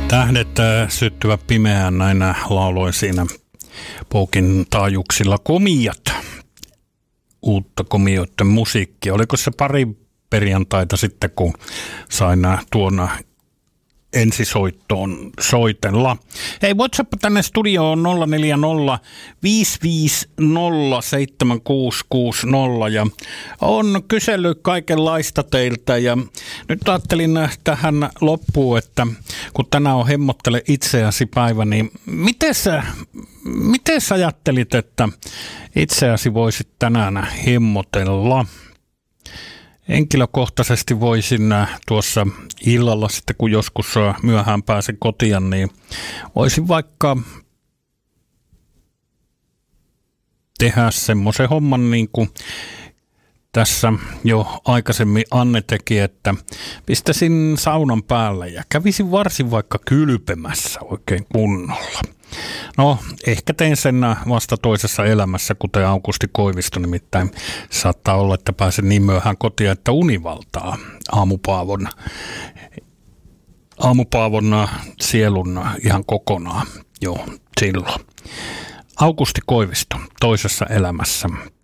Tähdet syttyvät pimeään, näinä lauloin siinä Poukin taajuuksilla Komiat. Uutta Komioiden musiikkia. Oliko se pari perjantaita sitten, kun sain tuon ensisoittoon soitella. Hei, WhatsApp tänne studioon 040 550 7660 ja on kysellyt kaikenlaista teiltä ja nyt ajattelin tähän loppuun, että kun tänään on Hemmottele itseäsi päivä, niin miten sä ajattelit, että itseäsi voisit tänään hemmotella? Henkilökohtaisesti voisin tuossa illalla sitten, kun joskus myöhään pääsen kotiin, niin voisin vaikka tehdä semmoisen homman, niin kuin tässä jo aikaisemmin Anne teki, että pistäisin saunan päälle ja kävisin varsin vaikka kylpemässä oikein kunnolla. No, ehkä tein sen vasta toisessa elämässä, kuten Aukusti Koivisto, nimittäin saattaa olla, että pääsen niin myöhään kotiin, että uni valtaa aamupaavon sielun ihan kokonaan jo silloin. Aukusti Koivisto toisessa elämässä.